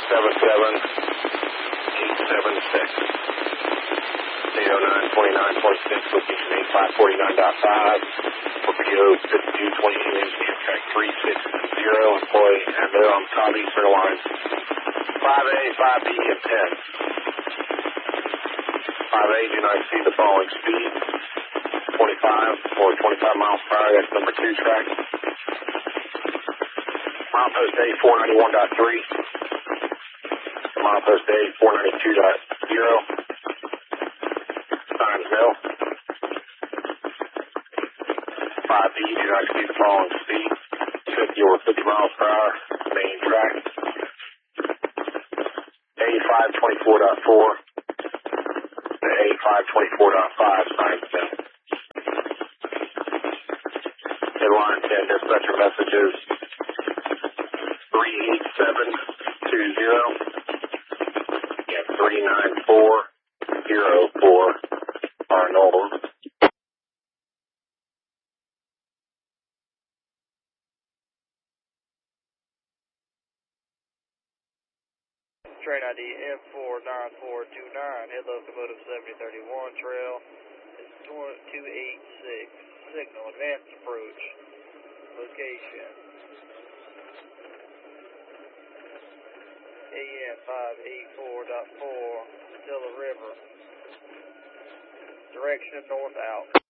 809-2926, location 8549.5. Torpedo 5228, Amtrak 360, employee, and there on Cobb Eastern Line. 5A, 5B, and 10. 5A, do not exceed the following speed. 25 or 25 miles per hour, that's number 2 track. Milepost A 491.3. Milepost A 492.0. Signs no. 5B, do not exceed the following speed. 50 or 50 miles per hour, main track. A 524.4. A 524.5, signs no. Line 10, dispatcher messages 38720 and 39404 Arnold. Train ID M49429, head locomotive 7031 trail is 286. Signal, advanced approach. Location AN 584.4, Stilla River. Direction north out.